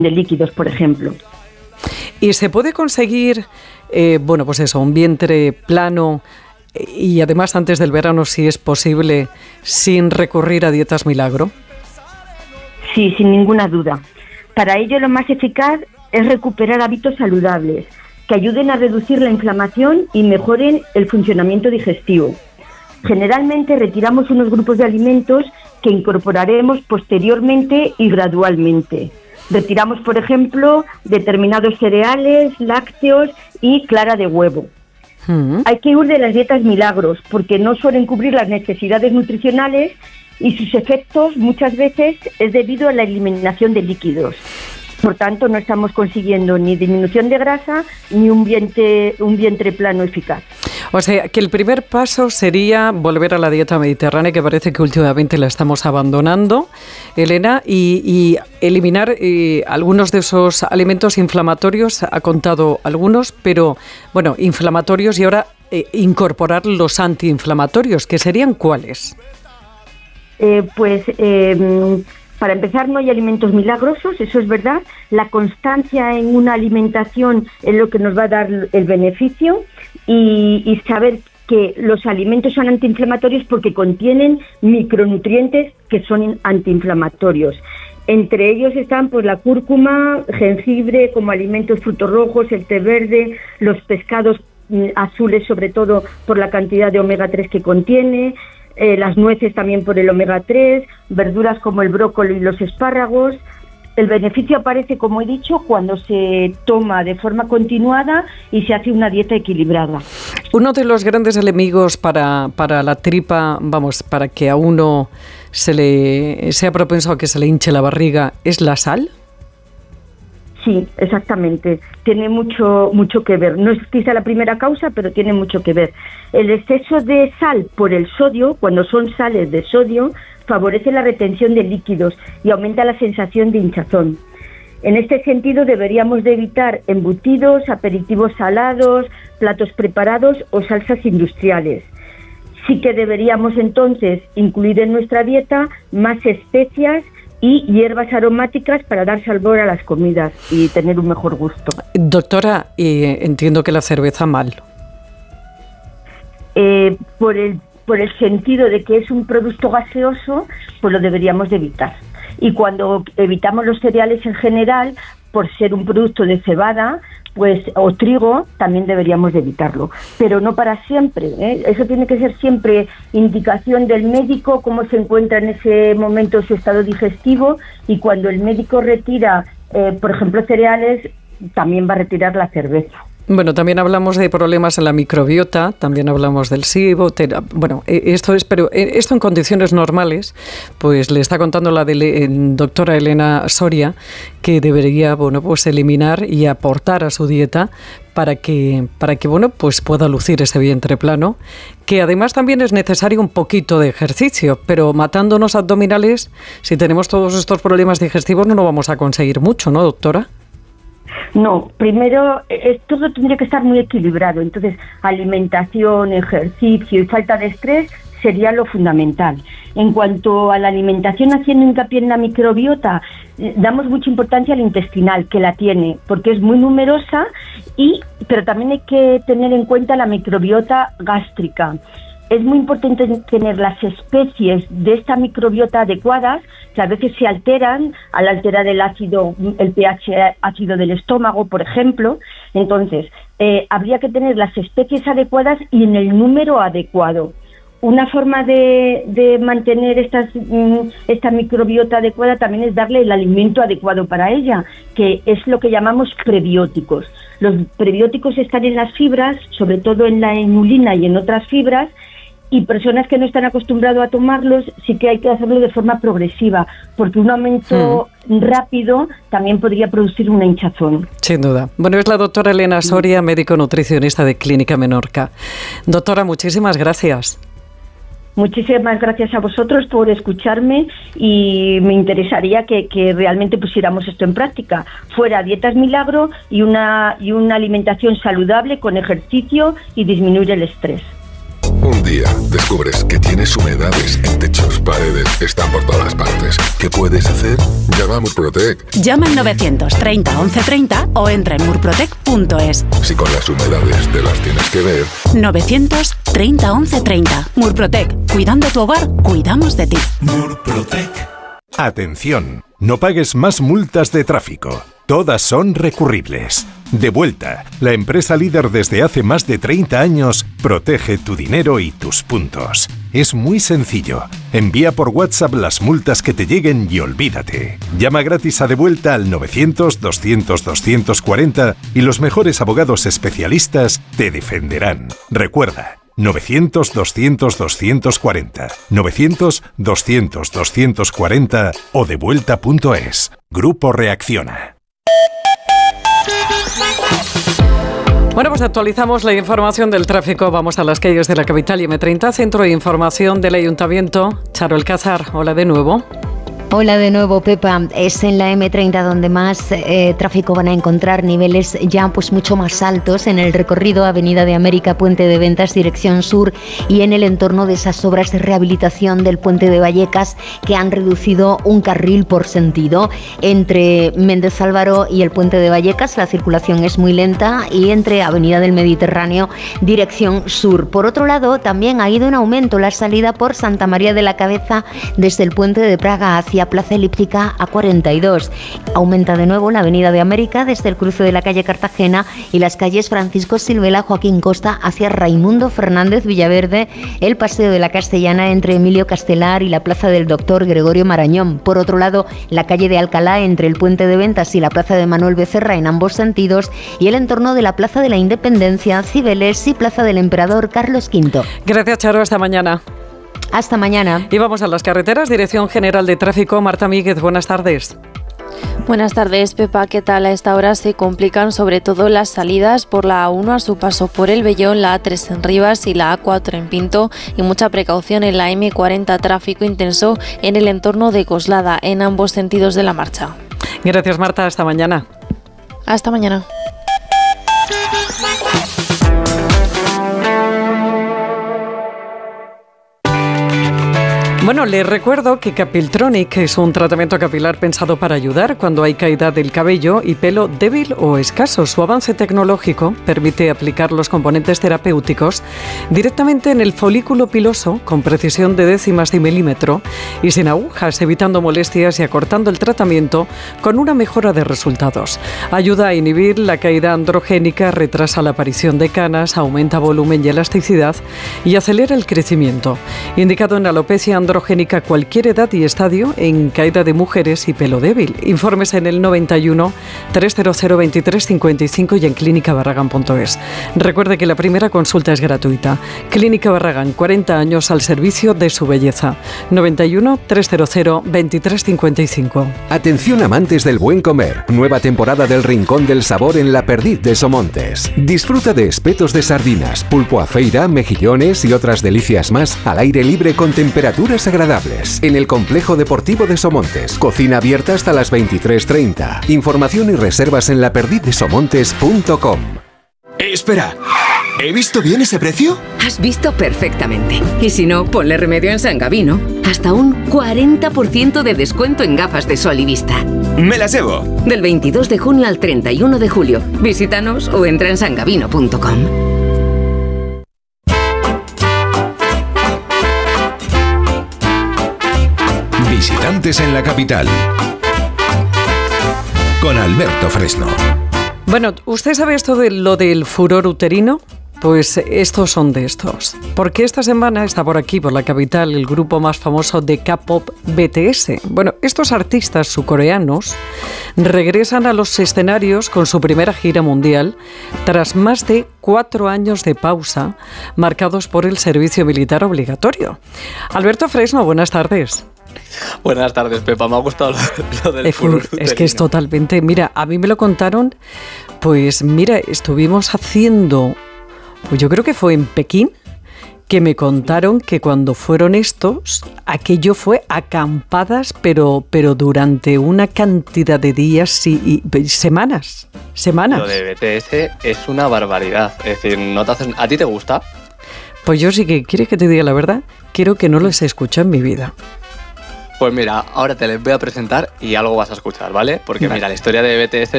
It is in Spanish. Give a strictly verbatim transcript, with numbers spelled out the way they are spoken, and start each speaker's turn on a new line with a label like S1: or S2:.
S1: de líquidos, por ejemplo.
S2: ¿Y se puede conseguir, eh, bueno, pues eso, un vientre plano y además antes del verano, si es posible, sin recurrir a dietas milagro?
S1: Sí, sin ninguna duda. Para ello lo más eficaz es recuperar hábitos saludables que ayuden a reducir la inflamación y mejoren el funcionamiento digestivo. Generalmente retiramos unos grupos de alimentos que incorporaremos posteriormente y gradualmente. Retiramos, por ejemplo, determinados cereales, lácteos y clara de huevo. Mm. Hay que huir de las dietas milagros porque no suelen cubrir las necesidades nutricionales y sus efectos muchas veces es debido a la eliminación de líquidos. Por tanto, no estamos consiguiendo ni disminución de grasa ni un vientre, un vientre plano eficaz.
S2: O sea, que el primer paso sería volver a la dieta mediterránea, que parece que últimamente la estamos abandonando, Elena, y, y eliminar eh, algunos de esos alimentos inflamatorios. Ha contado algunos, pero, bueno, inflamatorios, y ahora eh, incorporar los antiinflamatorios, ¿que serían cuáles?
S1: Eh, pues... Eh, Para empezar, no hay alimentos milagrosos, eso es verdad. La constancia en una alimentación es lo que nos va a dar el beneficio y, y saber que los alimentos son antiinflamatorios porque contienen micronutrientes que son antiinflamatorios. Entre ellos están pues la cúrcuma, jengibre como alimentos, frutos rojos, el té verde, los pescados azules sobre todo por la cantidad de omega tres que contiene, Eh, las nueces también por el omega tres, verduras como el brócoli y los espárragos. El beneficio aparece, como he dicho, cuando se toma de forma continuada y se hace una dieta equilibrada.
S2: Uno de los grandes enemigos para, para la tripa, vamos, para que a uno se le sea propenso a que se le hinche la barriga, ¿es la sal?
S1: Sí, exactamente. Tiene mucho mucho que ver. No es quizá la primera causa, pero tiene mucho que ver. El exceso de sal por el sodio, cuando son sales de sodio, favorece la retención de líquidos y aumenta la sensación de hinchazón. En este sentido, deberíamos de evitar embutidos, aperitivos salados, platos preparados o salsas industriales. Sí que deberíamos entonces incluir en nuestra dieta más especias y hierbas aromáticas para dar sabor a las comidas y tener un mejor gusto.
S2: Doctora, eh, entiendo que la cerveza mal.
S1: Eh, por el por el sentido de que es un producto gaseoso, pues lo deberíamos de evitar. Y cuando evitamos los cereales en general, por ser un producto de cebada, pues o trigo, también deberíamos de evitarlo, pero no para siempre, ¿eh? Eso tiene que ser siempre indicación del médico, cómo se encuentra en ese momento su estado digestivo, y cuando el médico retira, eh, por ejemplo, cereales, también va a retirar la cerveza.
S2: Bueno, también hablamos de problemas en la microbiota, también hablamos del SIBO, tera, bueno, esto es, pero esto en condiciones normales, pues le está contando la de le, doctora Elena Soria, que debería, bueno, pues eliminar y aportar a su dieta para que, para que, bueno, pues pueda lucir ese vientre plano, que además también es necesario un poquito de ejercicio, pero matándonos abdominales, si tenemos todos estos problemas digestivos, no lo vamos a conseguir mucho, ¿no, doctora?
S1: No, primero eh, todo tendría que estar muy equilibrado, entonces alimentación, ejercicio y falta de estrés sería lo fundamental. En cuanto a la alimentación, haciendo hincapié en la microbiota, eh, damos mucha importancia al intestinal, que la tiene, porque es muy numerosa, y pero también hay que tener en cuenta la microbiota gástrica. Es muy importante tener las especies de esta microbiota adecuadas, que a veces se alteran al alterar el ácido, el pH ácido del estómago, por ejemplo. Entonces, eh, habría que tener las especies adecuadas y en el número adecuado. Una forma de, de mantener estas, esta microbiota adecuada también es darle el alimento adecuado para ella, que es lo que llamamos prebióticos. Los prebióticos están en las fibras, sobre todo en la inulina y en otras fibras, y personas que no están acostumbradas a tomarlos sí que hay que hacerlo de forma progresiva, porque un aumento hmm. rápido también podría producir una hinchazón.
S2: Sin duda. Bueno, es la doctora Elena Soria, médico nutricionista de Clínica Menorca. Doctora, muchísimas gracias.
S1: Muchísimas gracias a vosotros por escucharme, y me interesaría que, que realmente pusiéramos esto en práctica. Fuera dietas milagro y una, y una alimentación saludable con ejercicio y disminuir el estrés.
S3: Un día descubres que tienes humedades en techos, paredes, están por todas partes. ¿Qué puedes hacer? Llama a Murprotec.
S4: Llama al novecientos treinta once treinta o entra en murprotec punto es.
S3: Si con las humedades te las tienes que ver.
S4: novecientos treinta once treinta. Murprotec. Cuidando tu hogar, cuidamos de ti.
S5: Murprotec. Atención, no pagues más multas de tráfico. Todas son recurribles. Devuelta, la empresa líder desde hace más de treinta años, protege tu dinero y tus puntos. Es muy sencillo. Envía por WhatsApp las multas que te lleguen y olvídate. Llama gratis a Devuelta al novecientos doscientos doscientos cuarenta y los mejores abogados especialistas te defenderán. Recuerda, novecientos doscientos doscientos cuarenta, novecientos doscientos doscientos cuarenta o devuelta punto es. Grupo Reacciona.
S2: Bueno, pues actualizamos la información del tráfico. Vamos a las calles de la capital y eme treinta, Centro de Información del Ayuntamiento. Charo Alcázar, hola de nuevo.
S6: Hola de nuevo, Pepa. Es en la eme treinta donde más eh, tráfico van a encontrar, niveles ya pues mucho más altos en el recorrido Avenida de América, Puente de Ventas, dirección sur, y en el entorno de esas obras de rehabilitación del Puente de Vallecas que han reducido un carril por sentido. Entre Méndez Álvaro y el Puente de Vallecas la circulación es muy lenta, y entre Avenida del Mediterráneo, dirección sur. Por otro lado, también ha ido en aumento la salida por Santa María de la Cabeza desde el Puente de Praga hacia Plaza Elíptica a cuarenta y dos. Aumenta de nuevo la Avenida de América desde el cruce de la calle Cartagena y las calles Francisco Silvela, Joaquín Costa hacia Raimundo Fernández Villaverde, el Paseo de la Castellana entre Emilio Castelar y la Plaza del Doctor Gregorio Marañón. Por otro lado, la calle de Alcalá entre el Puente de Ventas y la Plaza de Manuel Becerra en ambos sentidos, y el entorno de la Plaza de la Independencia, Cibeles y Plaza del Emperador Carlos quinto.
S2: Gracias, Charo. Hasta mañana.
S6: Hasta mañana.
S2: Y vamos a las carreteras. Dirección General de Tráfico, Marta Míguez, buenas tardes.
S7: Buenas tardes, Pepa. ¿Qué tal? A esta hora se complican sobre todo las salidas por la A uno a su paso por el Vellón, la A tres en Rivas y la A cuatro en Pinto, y mucha precaución en la eme cuarenta, tráfico intenso en el entorno de Coslada, en ambos sentidos de la marcha.
S2: Gracias, Marta. Hasta mañana.
S7: Hasta mañana.
S2: Bueno, les recuerdo que Capiltronic es un tratamiento capilar pensado para ayudar cuando hay caída del cabello y pelo débil o escaso. Su avance tecnológico permite aplicar los componentes terapéuticos directamente en el folículo piloso con precisión de décimas de milímetro y sin agujas, evitando molestias y acortando el tratamiento con una mejora de resultados. Ayuda a inhibir la caída androgénica, retrasa la aparición de canas, aumenta volumen y elasticidad y acelera el crecimiento. Indicado en alopecia androgénica a cualquier edad y estadio, en caída de mujeres y pelo débil. Informes en el noventa y uno, trescientos veintitrés cincuenta y cinco y en clínica barragán punto es. Recuerde que la primera consulta es gratuita. Clínica Barragán, cuarenta años al servicio de su belleza. noventa y uno, trescientos veintitrés cincuenta y cinco.
S8: Atención amantes del buen comer. Nueva temporada del Rincón del Sabor en La Perdiz de Somontes. Disfruta de espetos de sardinas, pulpo a feira, mejillones y otras delicias más al aire libre con temperaturas agradables. En el Complejo Deportivo de Somontes. Cocina abierta hasta las veintitrés treinta. Información y reservas en la perdiz de somontes punto com.
S9: Espera, ¿he visto bien ese precio?
S10: Has visto perfectamente. Y si no, ponle remedio en San Gabino. Hasta un cuarenta por ciento de descuento en gafas de sol y vista.
S9: ¡Me las llevo!
S10: Del veintidós de junio al treinta y uno de julio. Visítanos o entra en sangabino punto com.
S5: Visitantes en la capital. Con Alberto Fresno.
S2: Bueno, ¿usted sabe esto de lo del furor uterino? Pues estos son de estos. Porque esta semana está por aquí, por la capital, el grupo más famoso de K-pop, B T S. Bueno, estos artistas surcoreanos regresan a los escenarios con su primera gira mundial tras más de cuatro años de pausa marcados por el servicio militar obligatorio. Alberto Fresno, buenas tardes.
S11: Buenas tardes, Pepa. Me ha gustado lo, lo del furor uterino.
S2: Es que es totalmente... Mira, a mí me lo contaron, pues mira, estuvimos haciendo... Pues yo creo que fue en Pekín, que me contaron que cuando fueron estos, aquello fue acampadas, pero, pero durante una cantidad de días y, y semanas. Semanas.
S11: Lo de B T S es una barbaridad. Es decir, ¿no te hacen... ¿A ti te gusta?
S2: Pues yo sí que, ¿quieres que te diga la verdad? Quiero que no los he escuchado en mi vida.
S11: Pues mira, ahora te les voy a presentar y algo vas a escuchar, ¿vale? Porque
S2: vale.
S11: mira, la historia de B T S